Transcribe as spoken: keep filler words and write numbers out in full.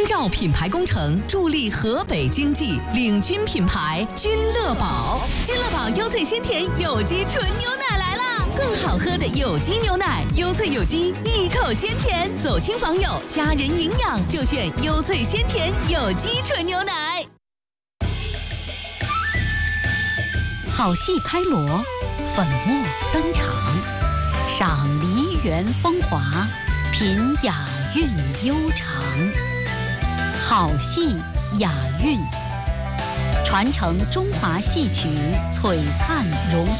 绕品牌工程助力河北经济，领军品牌君乐宝。君乐宝优萃鲜甜有机纯牛奶来啦！更好喝的有机牛奶，优萃有机，一口鲜甜。走亲访友，家人营养就选优萃鲜甜有机纯牛奶。 好戏开锣，粉墨登场，赏梨园风华，品雅韵悠长。好戏雅韵，传承中华戏曲璀璨荣。